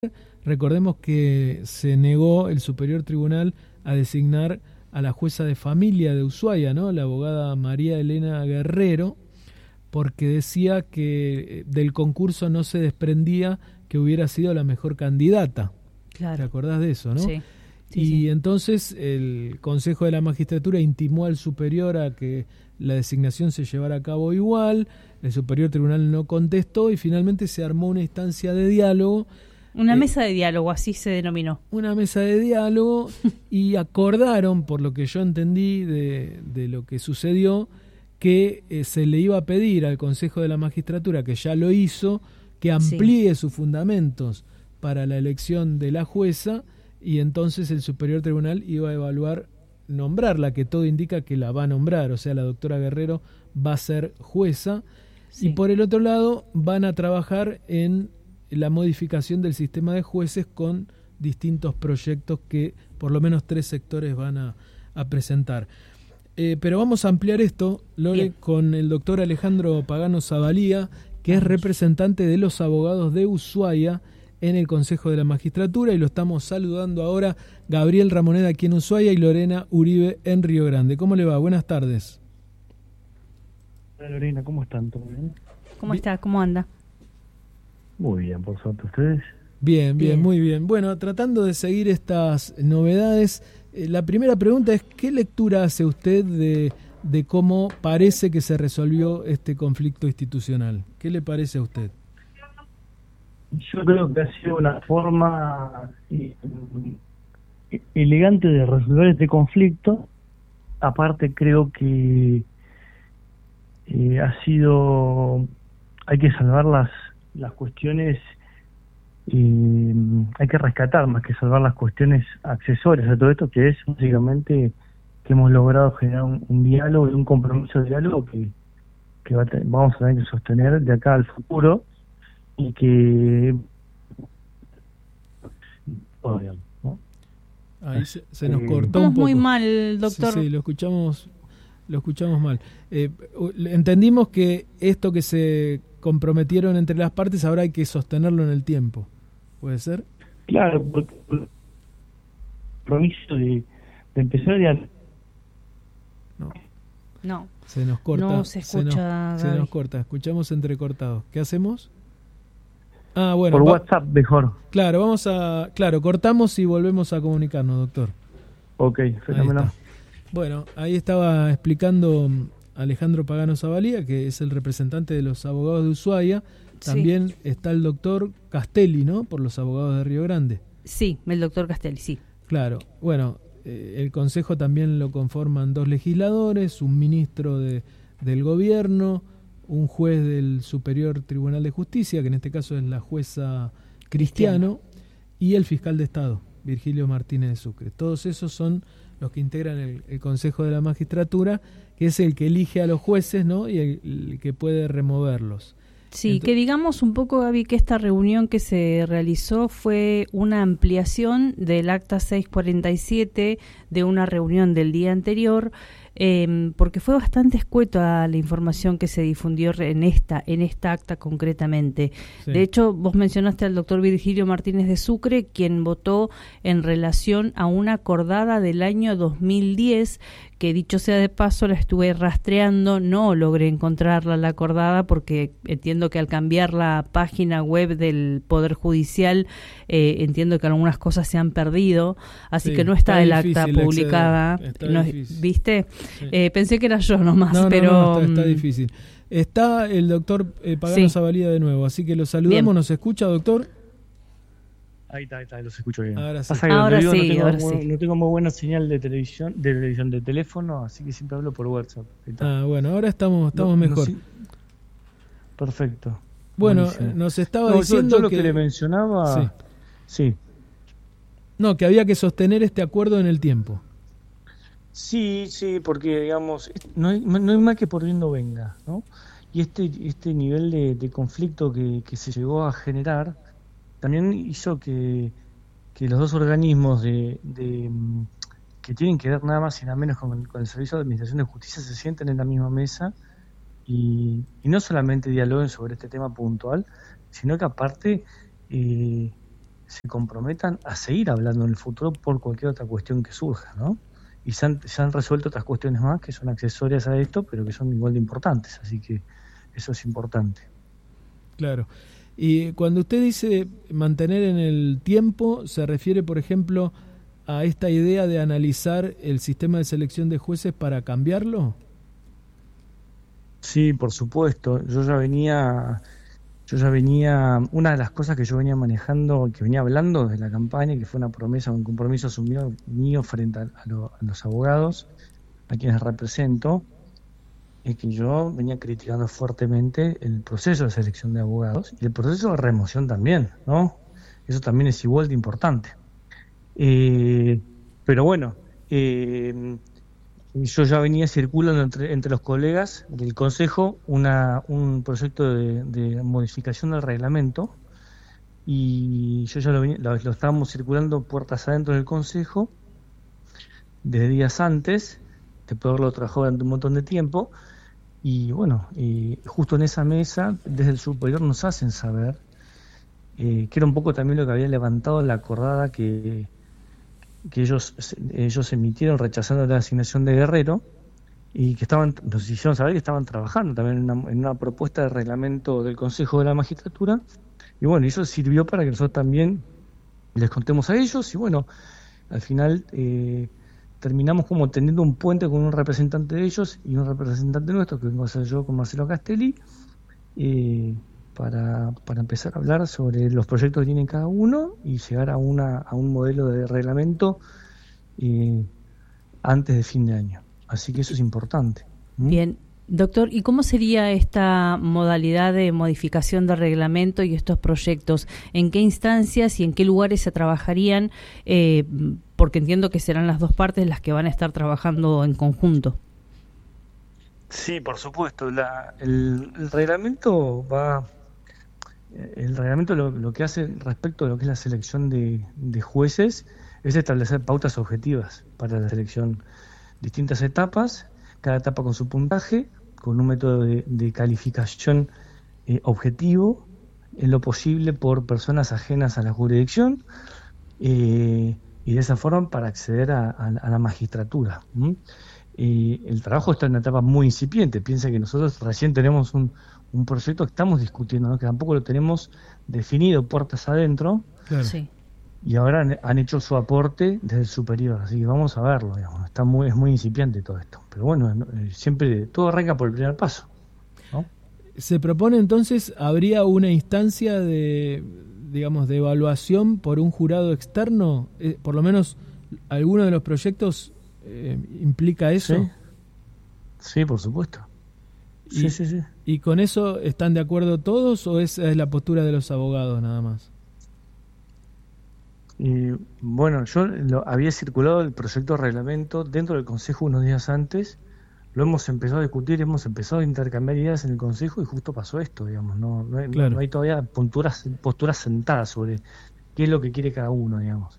Recordemos que se negó el Superior Tribunal a designar a la jueza de familia de Ushuaia, ¿no? La abogada María Elena Guerrero, porque decía que del concurso no se desprendía que hubiera sido la mejor candidata. Claro. ¿Te acordás de eso, no? Sí. Sí. Entonces el Consejo de la Magistratura intimó al superior a que la designación se llevara a cabo igual. El Superior Tribunal no contestó y finalmente se armó una instancia de diálogo. Una mesa de diálogo, así se denominó. Una mesa de diálogo y acordaron, por lo que yo entendí de lo que sucedió, que se le iba a pedir al Consejo de la Magistratura, que ya lo hizo, que amplíe sus fundamentos para la elección de la jueza, y entonces el Superior Tribunal iba a evaluar nombrarla, que todo indica que la va a nombrar, o sea, la doctora Guerrero va a ser jueza, y por el otro lado van a trabajar en la modificación del sistema de jueces con distintos proyectos que por lo menos 3 sectores van a presentar. Pero vamos a ampliar esto, Lore, con el doctor Alejandro Pagano Zavalía, que es representante de los abogados de Ushuaia en el Consejo de la Magistratura, y lo estamos saludando ahora Gabriel Ramoneda aquí en Ushuaia y Lorena Uribe en Río Grande. ¿Cómo le va? Buenas tardes. Hola Lorena, ¿cómo están? ¿Todo bien? ¿Cómo está? ¿Cómo anda? Muy bien, por suerte. ¿Ustedes? Bien, muy bien. Bueno, tratando de seguir estas novedades, la primera pregunta es, ¿qué lectura hace usted de cómo parece que se resolvió este conflicto institucional? ¿Qué le parece a usted? Yo creo que ha sido una forma elegante de resolver este conflicto. Aparte creo que hay que salvar las cuestiones, hay que rescatar más que salvar las cuestiones accesorias a todo esto, que es básicamente que hemos logrado generar un diálogo y un compromiso de diálogo que vamos a tener que sostener de acá al futuro, y que ¿no? Ahí se nos cortó un poco. Muy mal, doctor. Sí, lo escuchamos mal. Entendimos que esto que se comprometieron entre las partes ahora hay que sostenerlo en el tiempo. ¿Puede ser? Claro, porque el compromiso de empezar a... No. Se nos corta. No se escucha. Se nos corta. Escuchamos entrecortados. ¿Qué hacemos? Ah, bueno. Por WhatsApp mejor. Claro, cortamos y volvemos a comunicarnos, doctor. Ok, fenomenal. Bueno, ahí estaba explicando Alejandro Pagano Zavalía, que es el representante de los abogados de Ushuaia. También está el doctor Castelli, ¿no? Por los abogados de Río Grande. Sí, el doctor Castelli, sí. Claro. Bueno, el consejo también lo conforman 2 legisladores, un ministro del gobierno, un juez del Superior Tribunal de Justicia, que en este caso es la jueza Cristiano, y el fiscal de Estado, Virgilio Martínez de Sucre. Todos esos son los que integran el Consejo de la Magistratura, que es el que elige a los jueces, ¿no? Y el que puede removerlos. Sí, que digamos un poco, Gaby, que esta reunión que se realizó fue una ampliación del acta 647 de una reunión del día anterior, porque fue bastante escueta la información que se difundió en esta acta concretamente. Sí. De hecho, vos mencionaste al doctor Virgilio Martínez de Sucre, quien votó en relación a una acordada del año 2010, que dicho sea de paso la estuve rastreando, no logré encontrarla la acordada porque entiendo que al cambiar la página web del Poder Judicial entiendo que algunas cosas se han perdido, así que no está el acta publicada, ¿viste? Sí. Pensé que era yo nomás, pero... No, está difícil. Está el doctor Pagano Zavalía de nuevo, así que lo saludamos. Bien. ¿Nos escucha, doctor? Ahí está, los escucho bien. Ahora sí. No tengo muy buena señal de televisión, de teléfono, así que siempre hablo por WhatsApp. Bueno, ahora estamos mejor. Perfecto. Bueno, nos estaba diciendo yo lo que le mencionaba... Sí. No, que había que sostener este acuerdo en el tiempo. Sí, porque, digamos, no hay mal que por bien no venga, ¿no? Y este nivel de conflicto que se llegó a generar también hizo que los 2 organismos que tienen que ver nada más y nada menos con el Servicio de Administración de Justicia se sienten en la misma mesa y no solamente dialoguen sobre este tema puntual, sino que aparte se comprometan a seguir hablando en el futuro por cualquier otra cuestión que surja, ¿no? Y se han resuelto otras cuestiones más que son accesorias a esto, pero que son igual de importantes, así que eso es importante. Claro. Y cuando usted dice mantener en el tiempo, ¿se refiere, por ejemplo, a esta idea de analizar el sistema de selección de jueces para cambiarlo? Sí, por supuesto. Yo ya venía, una de las cosas que yo venía manejando, que venía hablando de la campaña, que fue una promesa, un compromiso asumido mío frente a los abogados, a quienes represento, es que yo venía criticando fuertemente el proceso de selección de abogados y el proceso de remoción también, ¿no? Eso también es igual de importante. Pero bueno, yo ya venía circulando entre los colegas del Consejo un proyecto de modificación del reglamento, y yo ya lo estábamos circulando puertas adentro del Consejo desde días antes, después de haberlo trabajado durante un montón de tiempo. Y bueno, justo en esa mesa, desde el superior nos hacen saber que era un poco también lo que había levantado la acordada que ellos emitieron rechazando la asignación de Guerrero, y que nos hicieron saber que estaban trabajando también en una propuesta de reglamento del Consejo de la Magistratura. Y bueno, eso sirvió para que nosotros también les contemos a ellos, y bueno, al final terminamos como teniendo un puente con un representante de ellos y un representante nuestro, que vengo a ser yo con Marcelo Castelli, para empezar a hablar sobre los proyectos que tienen cada uno y llegar a un modelo de reglamento antes de fin de año. Así que eso es importante. Bien, doctor, ¿y cómo sería esta modalidad de modificación del reglamento y estos proyectos? ¿En qué instancias y en qué lugares se trabajarían? Porque entiendo que serán las dos partes las que van a estar trabajando en conjunto. Sí, por supuesto. El reglamento lo que hace respecto a lo que es la selección de jueces es establecer pautas objetivas para la selección. Distintas etapas, cada etapa con su puntaje, con un método de calificación objetivo, en lo posible por personas ajenas a la jurisdicción, y de esa forma para acceder a la magistratura. El trabajo está en una etapa muy incipiente. Piensa que nosotros recién tenemos un proyecto que estamos discutiendo, ¿no? Que tampoco lo tenemos definido puertas adentro. Claro. Sí. Y ahora han hecho su aporte desde el superior, así que vamos a verlo, digamos. Es muy incipiente todo esto, pero bueno, siempre todo arranca por el primer paso, ¿no? Se propone entonces, ¿habría una instancia de evaluación por un jurado externo? Por lo menos alguno de los proyectos implica eso. Sí, por supuesto. Sí. ¿Y con eso están de acuerdo todos o esa es la postura de los abogados nada más? Y bueno, yo había circulado el proyecto de reglamento dentro del Consejo unos días antes, lo hemos empezado a discutir, hemos empezado a intercambiar ideas en el Consejo y justo pasó esto, digamos, no hay todavía posturas sentadas sobre qué es lo que quiere cada uno, digamos.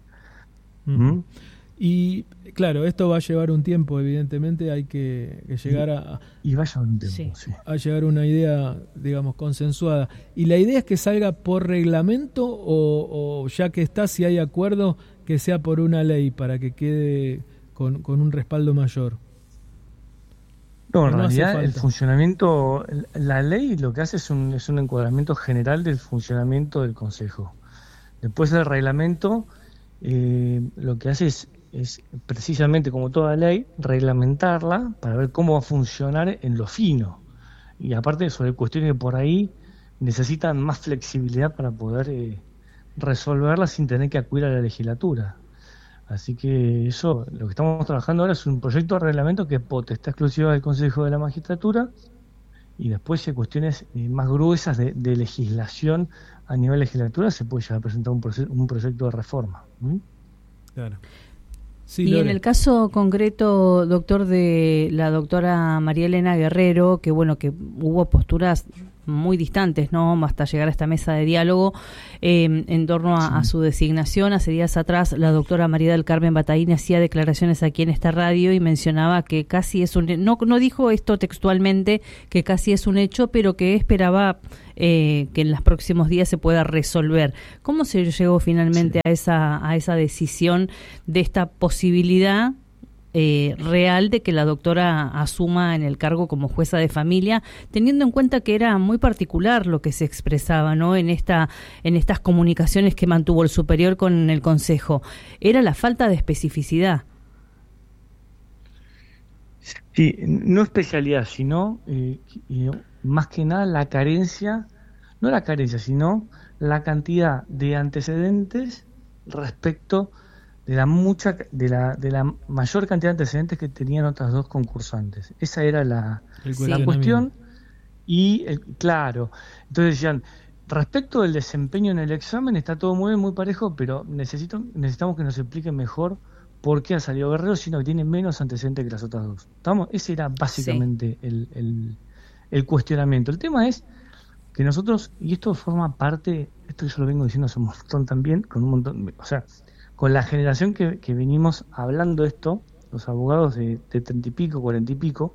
Y claro, esto va a llevar un tiempo, evidentemente hay que llegar y va a llevar un tiempo, sí. A llegar a una idea, digamos, consensuada. ¿Y la idea es que salga por reglamento o ya que está, si hay acuerdo, que sea por una ley para que quede con un respaldo mayor? No, en realidad el funcionamiento, la ley lo que hace es un encuadramiento general del funcionamiento del Consejo. Después el reglamento lo que hace es precisamente, como toda ley, reglamentarla para ver cómo va a funcionar en lo fino. Y aparte sobre cuestiones que por ahí necesitan más flexibilidad para poder resolverlas sin tener que acudir a la legislatura. Así que eso, lo que estamos trabajando ahora es un proyecto de reglamento que es potestad exclusiva del Consejo de la Magistratura, y después, si hay cuestiones más gruesas de legislación a nivel legislatura, se puede llegar a presentar un proyecto de reforma. Claro. Sí, y Lore. en el caso concreto, doctor, de la doctora María Elena Guerrero, que bueno, que hubo posturas muy distantes, ¿no? Hasta llegar a esta mesa de diálogo en torno a su designación. Hace días atrás la doctora María del Carmen Bataini hacía declaraciones aquí en esta radio y mencionaba que casi es un... No dijo esto textualmente, que casi es un hecho, pero que esperaba que en los próximos días se pueda resolver. ¿Cómo se llegó finalmente a esa decisión de esta posibilidad real de que la doctora asuma en el cargo como jueza de familia, teniendo en cuenta que era muy particular lo que se expresaba, ¿no? en estas comunicaciones que mantuvo el superior con el Consejo? Era la falta de especificidad. Sí, no especialidad, sino más que nada la carencia, no la carencia, sino la cantidad de antecedentes respecto de la mayor cantidad de antecedentes que tenían otras dos concursantes. Esa era la cuestión. Y claro, entonces decían, respecto del desempeño en el examen está todo muy bien, muy parejo, pero necesitamos que nos explique mejor por qué ha salido Guerrero, sino que tiene menos antecedentes que las otras dos. ¿Estamos? Ese era básicamente el cuestionamiento. El tema es que nosotros, y esto forma parte, esto yo lo vengo diciendo hace un montón también, con la generación que venimos hablando esto, los abogados de 30 y pico, 40 y pico,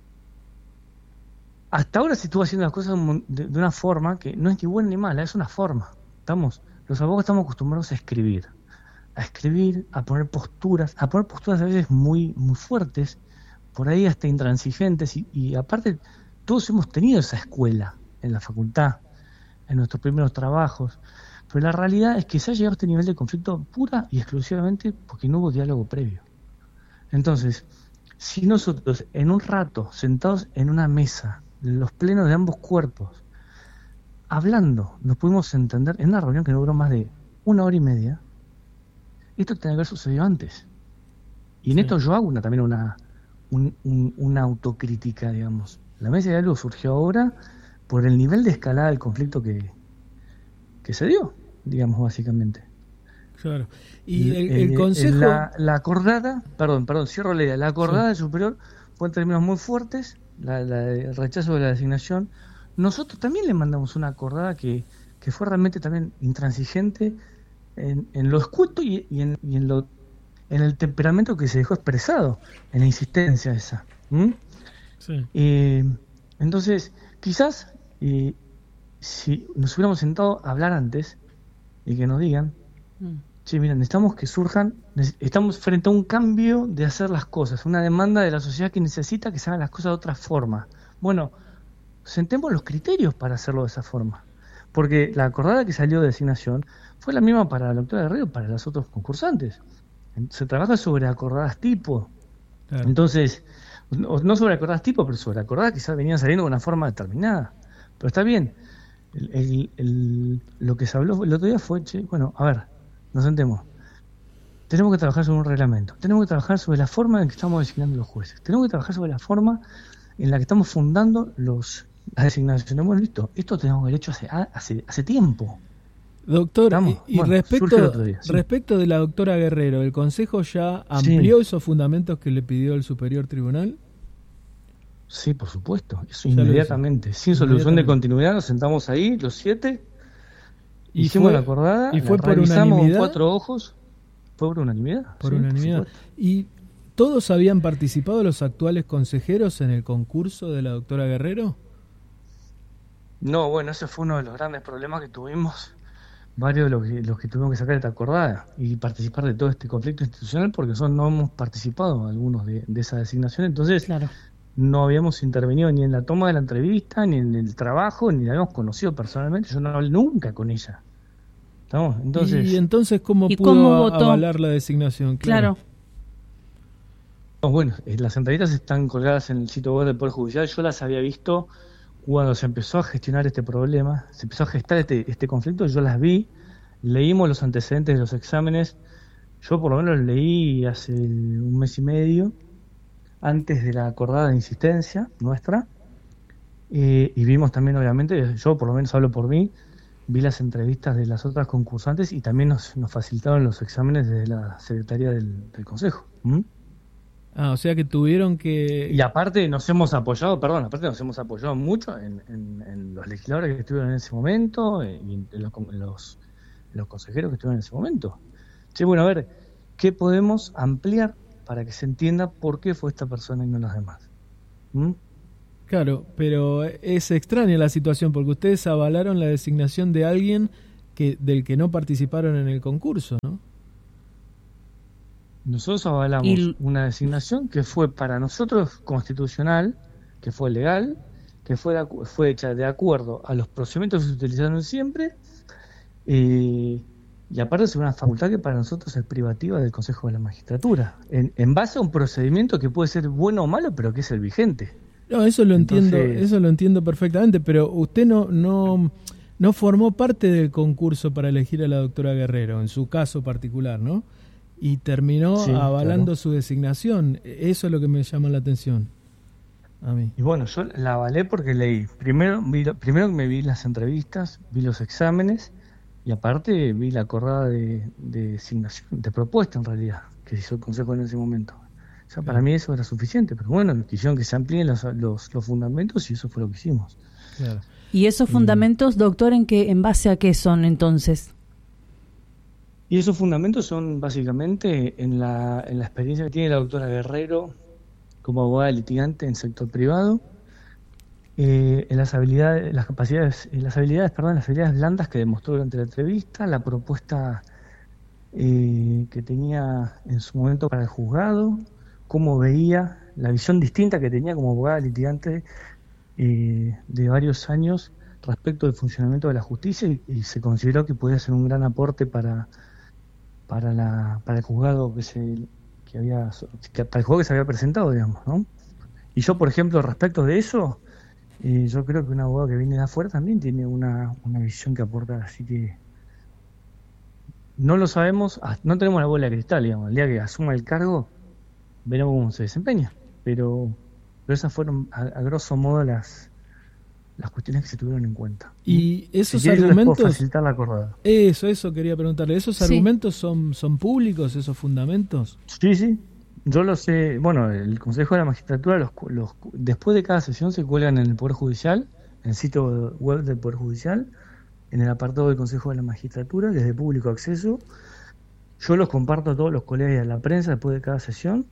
hasta ahora se estuvo haciendo las cosas de una forma que no es ni buena ni mala, es una forma. Los abogados estamos acostumbrados a escribir, a poner posturas a veces muy, muy fuertes, por ahí hasta intransigentes, y aparte todos hemos tenido esa escuela en la facultad, en nuestros primeros trabajos. Pero la realidad es que se ha llegado a este nivel de conflicto pura y exclusivamente porque no hubo diálogo previo. Entonces, si nosotros en un rato, sentados en una mesa, los plenos de ambos cuerpos, hablando, nos pudimos entender en una reunión que no duró más de 1 hora y media, esto tenía que haber sucedido antes. Y en esto yo hago también una autocrítica, digamos. La mesa de diálogo surgió ahora por el nivel de escalada del conflicto que se dio, digamos, básicamente. Claro. Y el Consejo... La acordada, perdón, cierro la idea. La acordada del superior fue en términos muy fuertes, el rechazo de la designación. Nosotros también le mandamos una acordada que fue realmente también intransigente en lo escueto y en el temperamento que se dejó expresado, en la insistencia esa. Sí. Entonces, quizás... si nos hubiéramos sentado a hablar antes y que nos digan, miren, necesitamos que surjan, estamos frente a un cambio de hacer las cosas, una demanda de la sociedad que necesita que se hagan las cosas de otra forma. Bueno, sentemos los criterios para hacerlo de esa forma, porque la acordada que salió de designación fue la misma para la doctora Guerrero y para los otros concursantes. Se trabaja sobre acordadas tipo. Claro. Entonces, no sobre acordadas tipo, pero sobre acordadas que quizás venían saliendo de una forma determinada. Pero está bien. Lo que se habló el otro día fue, a ver, nos sentemos. Tenemos que trabajar sobre un reglamento. Tenemos que trabajar sobre la forma en que estamos designando los jueces. Tenemos que trabajar sobre la forma en la que estamos fundando las designaciones. Bueno, listo. Esto tenemos derecho hace tiempo. Doctor, respecto de la doctora Guerrero, ¿el Consejo ya amplió esos fundamentos que le pidió el Superior Tribunal? Sí, por supuesto, eso inmediatamente, sin solución de continuidad, nos sentamos ahí, los 7, hicimos la acordada, y fue la por revisamos unanimidad. Con 4 ojos, fue por unanimidad. Por unanimidad. ¿Y todos habían participado los actuales consejeros en el concurso de la doctora Guerrero? No, bueno, ese fue uno de los grandes problemas que tuvimos, varios de los que tuvimos que sacar esta acordada y participar de todo este conflicto institucional, porque no hemos participado algunos de esa designación, entonces... Claro. No habíamos intervenido ni en la toma de la entrevista, ni en el trabajo, ni la habíamos conocido personalmente. Yo no hablé nunca con ella. ¿Estamos? ¿Y entonces cómo pudo avalar la designación? Claro. Bueno, las entrevistas están colgadas en el sitio web del Poder Judicial. Yo las había visto cuando se empezó a gestionar este problema, se empezó a gestar este conflicto. Yo las vi, leímos los antecedentes de los exámenes. Yo por lo menos los leí hace 1 mes y medio, antes de la acordada de insistencia nuestra, y vimos también, obviamente, yo por lo menos hablo por mí, vi las entrevistas de las otras concursantes y también nos facilitaron los exámenes desde la Secretaría del Consejo. Ah, o sea que tuvieron que... Y aparte nos hemos apoyado mucho en los legisladores que estuvieron en ese momento y en los consejeros que estuvieron en ese momento. Sí, bueno, a ver, ¿qué podemos ampliar para que se entienda por qué fue esta persona y no las demás? ¿Mm? Claro, pero es extraña la situación porque ustedes avalaron la designación de alguien del que no participaron en el concurso, ¿no? Nosotros avalamos una designación que fue para nosotros constitucional, que fue legal, que fue hecha de acuerdo a los procedimientos que se utilizaron siempre, y aparte es una facultad que para nosotros es privativa del Consejo de la Magistratura, en base a un procedimiento que puede ser bueno o malo, pero que es el vigente. No, eso lo entiendo perfectamente, pero usted no formó parte del concurso para elegir a la doctora Guerrero, en su caso particular, ¿no? Y terminó avalando su designación. Eso es lo que me llama la atención a mí. Y bueno, yo la avalé porque leí. Primero me vi las entrevistas, vi los exámenes y aparte vi la acordada de designación, de propuesta en realidad, que hizo el Consejo en ese momento. O sea, para mí eso era suficiente, pero bueno, quisieron que se amplíen los fundamentos y eso fue lo que hicimos. Claro. ¿Y esos fundamentos, doctor, en base a qué son entonces? Y esos fundamentos son básicamente en la experiencia que tiene la doctora Guerrero como abogada litigante en sector privado, en las habilidades blandas que demostró durante la entrevista, la propuesta que tenía en su momento para el juzgado, cómo veía, la visión distinta que tenía como abogada litigante de varios años respecto del funcionamiento de la justicia y se consideró que podía ser un gran aporte para el juzgado para el juego que se había presentado, digamos, ¿no? Y yo, por ejemplo, respecto de eso, yo creo que un abogado que viene de afuera también tiene una visión que aporta, así que no lo sabemos, no tenemos la bola de cristal, digamos. El día que asuma el cargo, veremos cómo se desempeña, pero esas fueron a grosso modo las cuestiones que se tuvieron en cuenta. Y esos si argumentos, puedo facilitar la acordada. Eso quería preguntarle. ¿Esos argumentos son públicos, esos fundamentos? Sí. Yo lo sé. Bueno, el Consejo de la Magistratura, después de cada sesión se cuelgan en el Poder Judicial, en el sitio web del Poder Judicial, en el apartado del Consejo de la Magistratura, que es de público acceso. Yo los comparto a todos los colegas y a la prensa después de cada sesión.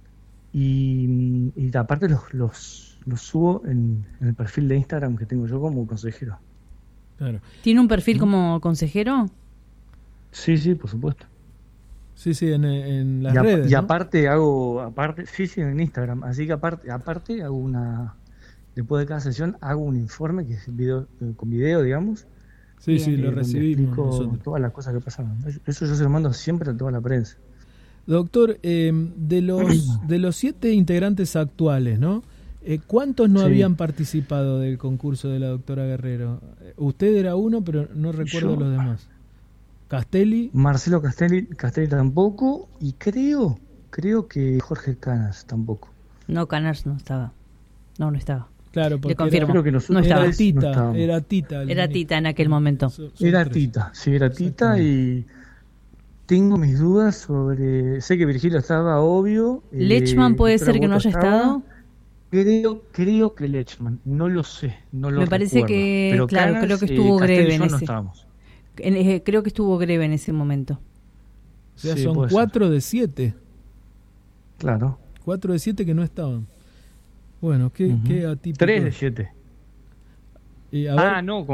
Y aparte los subo en el perfil de Instagram que tengo yo como consejero. Claro. ¿Tiene un perfil como consejero? Sí, por supuesto. Sí, en las redes, y ¿no? aparte sí, en Instagram. Así que aparte hago después de cada sesión hago un informe que es con video, digamos. Sí, lo recibimos. Explico todas las cosas que pasaron. Eso yo se lo mando siempre a toda la prensa. Doctor, de los 7 integrantes actuales, ¿no? ¿Cuántos no habían participado del concurso de la doctora Guerrero? Usted era uno, pero no recuerdo los demás. ¿Castelli? Marcelo Castelli tampoco, y creo que Jorge Canas tampoco. No, Canas no estaba. No estaba. Claro, porque le confirmo. Creo que nosotros era no Tita. Era Tita en aquel momento. Era Tita, y tengo mis dudas sobre... Sé que Virgilio estaba, obvio. ¿Lechman puede ser que no haya estado? Creo que Lechman, no lo sé, no lo Me parece recuerdo. que, pero claro, Canas, creo que estuvo Greve en ese. No creo que estuvo Greve en ese momento. O sea, son 4 de 7. Claro. 4 de 7 que no estaban. Bueno, qué atípico. 3 de 7. No,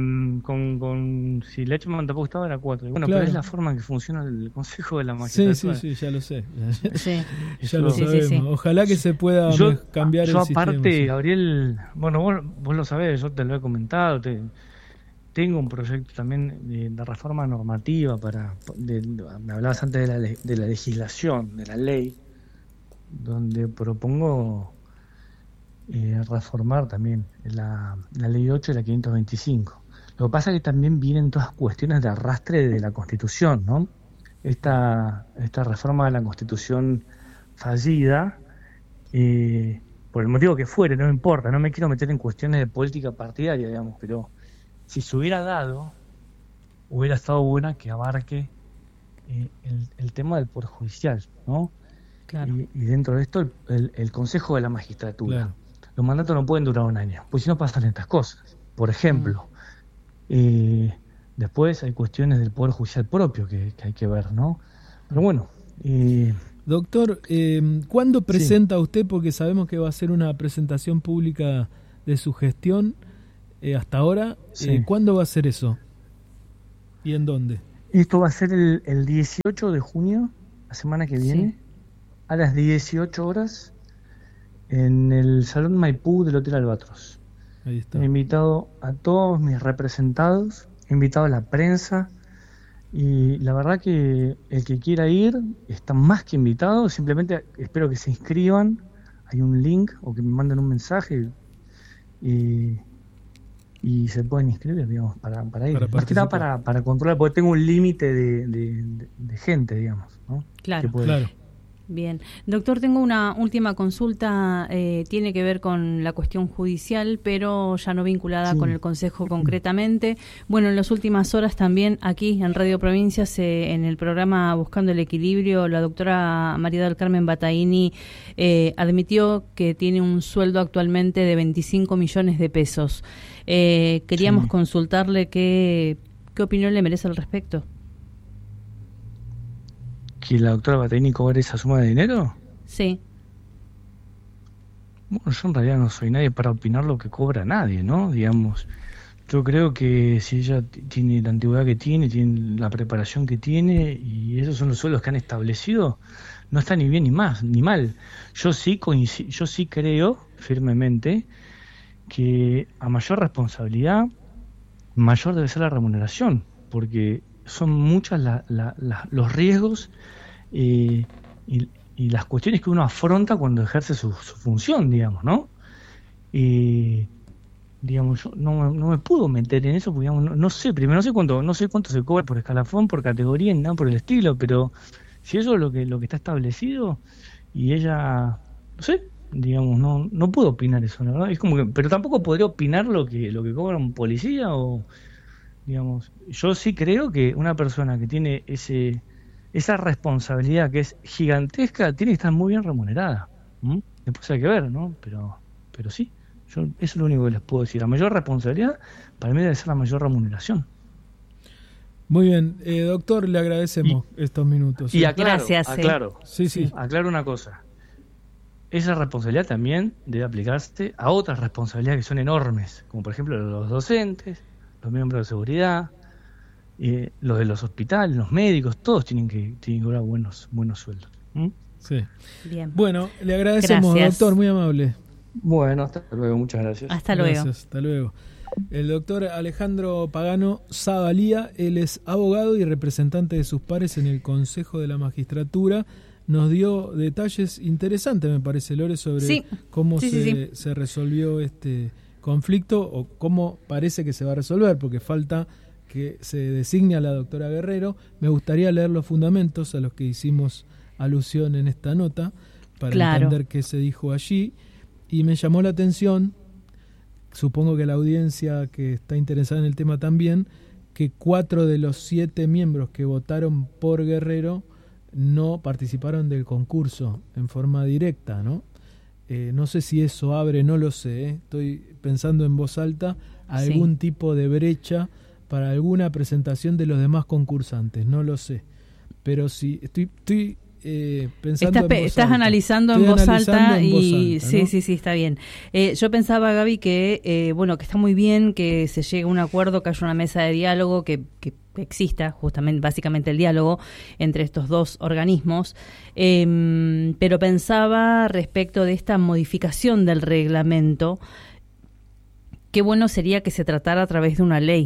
si Lechman tampoco estaba, era 4. Bueno, claro. Pero es la forma en que funciona el Consejo de la Magistratura. Sí, ya lo sé. Sí. Ya lo sabemos. Sí. Ojalá que se pueda cambiar el sistema. Yo aparte, Gabriel, bueno, vos lo sabés, yo te lo he comentado, tengo un proyecto también de reforma normativa me hablabas antes de la legislación, de la ley, donde propongo reformar también la ley 8 y la 525. Lo que pasa es que también vienen todas cuestiones de arrastre de la Constitución, ¿no? Esta reforma de la Constitución fallida, por el motivo que fuere, no me importa, no me quiero meter en cuestiones de política partidaria, digamos, pero si se hubiera dado, hubiera estado buena que abarque el tema del Poder Judicial, ¿no? Claro. Y dentro de esto el Consejo de la Magistratura. Claro. Los mandatos no pueden durar un año, pues si no pasan estas cosas. Por ejemplo, después hay cuestiones del Poder Judicial propio que hay que ver, ¿no? Pero bueno. Doctor, ¿cuándo presenta usted? Porque sabemos que va a ser una presentación pública de su gestión hasta ahora. Sí. ¿Cuándo va a ser eso? ¿Y en dónde? Esto va a ser el 18 de junio, la semana que viene, a las 18 horas, en el Salón Maipú del Hotel Albatros. Ahí está. He invitado a todos mis representados, he invitado a la prensa, y la verdad que el que quiera ir está más que invitado. Simplemente espero que se inscriban. Hay un link o que me manden un mensaje y se pueden inscribir, digamos, para ir. Más que nada para controlar, porque tengo un límite de gente, digamos, ¿no? Claro. Claro. Bien. Doctor, tengo una última consulta, tiene que ver con la cuestión judicial, pero ya no vinculada con el Consejo concretamente. Bueno, en las últimas horas también aquí en Radio Provincia, en el programa Buscando el Equilibrio, la doctora María del Carmen Bataini admitió que tiene un sueldo actualmente de 25 millones de pesos. Queríamos consultarle qué opinión le merece al respecto. ¿Que la doctora Bataini cobre esa suma de dinero? Sí. Bueno, yo en realidad no soy nadie para opinar lo que cobra nadie, ¿no? Digamos, yo creo que si ella tiene la antigüedad que tiene la preparación que tiene, y esos son los sueldos que han establecido, no está ni bien ni mal. Yo sí creo firmemente que a mayor responsabilidad, mayor debe ser la remuneración, porque son muchas los riesgos y las cuestiones que uno afronta cuando ejerce su función, digamos, ¿no? Digamos, yo no me puedo meter en eso, porque digamos, no sé cuánto se cobra por escalafón, por categoría, ni nada por el estilo, pero si eso es lo que está establecido, y ella, no sé, digamos, no puedo opinar eso, la verdad. Es como que, pero tampoco podría opinar lo que cobra un policía o... Digamos, yo sí creo que una persona que tiene esa responsabilidad que es gigantesca tiene que estar muy bien remunerada. Después hay que ver, ¿no? Pero sí, eso es lo único que les puedo decir. La mayor responsabilidad para mí debe ser la mayor remuneración. Muy bien, doctor, le agradecemos estos minutos. Y aclaro, Sí. Aclaro una cosa. Esa responsabilidad también debe aplicarse a otras responsabilidades que son enormes, como por ejemplo los docentes, los miembros de seguridad, los de los hospitales, los médicos, todos tienen que cobrar buenos sueldos. Sí. Bien. Bueno, le agradecemos, doctor, muy amable. Bueno, hasta luego, muchas gracias. Hasta luego. Hasta luego. El doctor Alejandro Pagano Zavalía, él es abogado y representante de sus pares en el Consejo de la Magistratura. Nos dio detalles interesantes, me parece, Lore, sobre cómo se resolvió este conflicto o cómo parece que se va a resolver, porque falta que se designe a la doctora Guerrero. Me gustaría leer los fundamentos a los que hicimos alusión en esta nota para entender qué se dijo allí, y me llamó la atención, supongo que la audiencia que está interesada en el tema también, que 4 de los 7 miembros que votaron por Guerrero no participaron del concurso en forma directa, ¿no? No sé si eso abre, no lo sé, estoy pensando en voz alta, algún tipo de brecha para alguna presentación de los demás concursantes, no lo sé, pero sí, estoy pensando en voz alta. Estás analizando en voz alta y ¿no? Sí, está bien. Yo pensaba, Gaby, que que está muy bien que se llegue a un acuerdo, que haya una mesa de diálogo, que exista justamente, básicamente el diálogo entre estos dos organismos, pero pensaba respecto de esta modificación del reglamento, qué bueno sería que se tratara a través de una ley.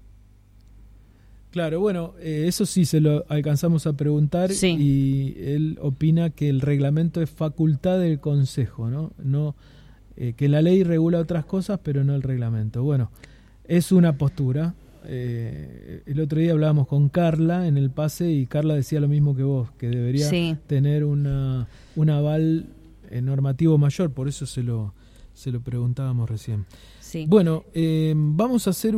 Claro, bueno, eso sí se lo alcanzamos a preguntar y él opina que el reglamento es facultad del Consejo, no que la ley regula otras cosas, pero no el reglamento. Bueno, es una postura. El otro día hablábamos con Carla en el pase y Carla decía lo mismo que vos, que debería tener un aval normativo mayor, por eso se lo preguntábamos recién. Sí. Bueno, vamos a hacer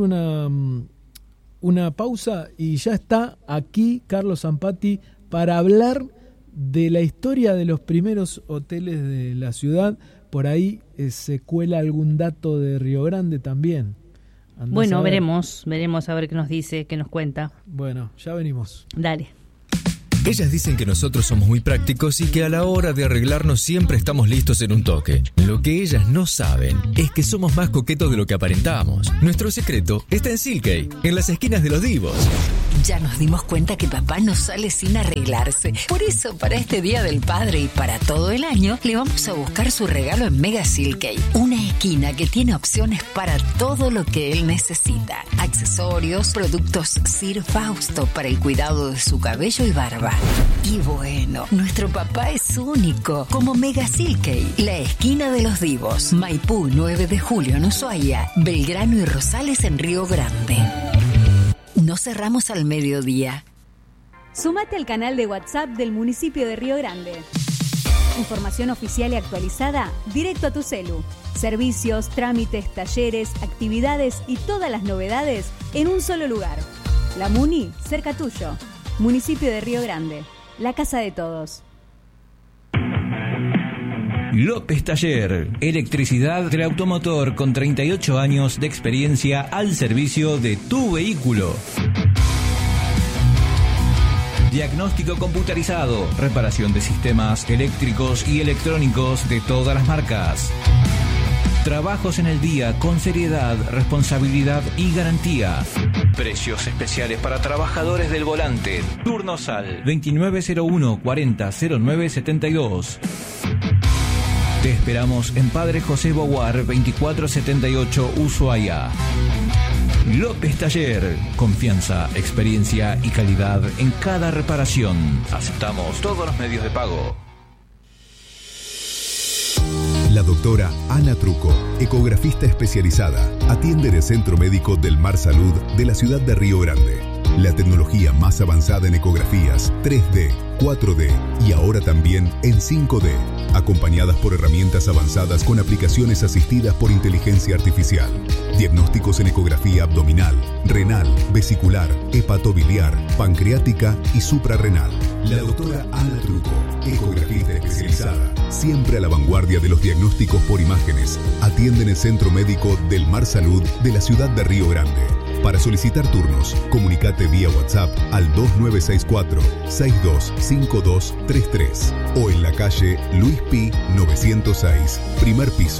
una pausa y ya está aquí Carlos Zampati para hablar de la historia de los primeros hoteles de la ciudad, por ahí se cuela algún dato de Río Grande también. Andás Bueno, a ver. veremos a ver qué nos dice, qué nos cuenta. Bueno, ya venimos. Dale. Ellas dicen que nosotros somos muy prácticos y que a la hora de arreglarnos siempre estamos listos en un toque. Lo que ellas no saben es que somos más coquetos de lo que aparentamos. Nuestro secreto está en Silkei, en las esquinas de los Divos. Ya nos dimos cuenta que papá no sale sin arreglarse. Por eso, para este Día del Padre y para todo el año, le vamos a buscar su regalo en Mega Silkei. Una esquina que tiene opciones para todo lo que él necesita. Accesorios, productos Sir Fausto para el cuidado de su cabello y barba. Y bueno, nuestro papá es único, como Mega Silkei, la esquina de los Divos. Maipú, 9 de julio en Ushuaia, Belgrano y Rosales en Río Grande. No cerramos al mediodía. Súmate al canal de WhatsApp del municipio de Río Grande. Información oficial y actualizada directo a tu celu. Servicios, trámites, talleres, actividades y todas las novedades en un solo lugar. La Muni, cerca tuyo. Municipio de Río Grande, la casa de todos. López Taller, electricidad del automotor con 38 años de experiencia al servicio de tu vehículo. Diagnóstico computarizado, reparación de sistemas eléctricos y electrónicos de todas las marcas. Trabajos en el día con seriedad, responsabilidad y garantía. Precios especiales para trabajadores del volante. Turnos al 2901 40 09 72. Te esperamos en Padre José Boguar 2478 Ushuaia. López Taller, confianza, experiencia y calidad en cada reparación. Aceptamos todos los medios de pago. La doctora Ana Truco, ecografista especializada, atiende en el Centro Médico del Mar Salud de la ciudad de Río Grande. La tecnología más avanzada en ecografías 3D, 4D y ahora también en 5D, acompañadas por herramientas avanzadas con aplicaciones asistidas por inteligencia artificial. Diagnósticos en ecografía abdominal, renal, vesicular, hepatobiliar, pancreática y suprarrenal. La doctora Ana Truco, ecografista especializada, siempre a la vanguardia de los diagnósticos por imágenes, atiende en el Centro Médico del Mar Salud de la ciudad de Río Grande. Para solicitar turnos, comunicate vía WhatsApp al 2964-625233 o en la calle Luis Pi 906, primer piso.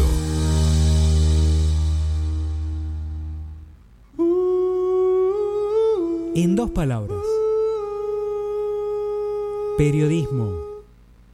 En 2 palabras. Periodismo.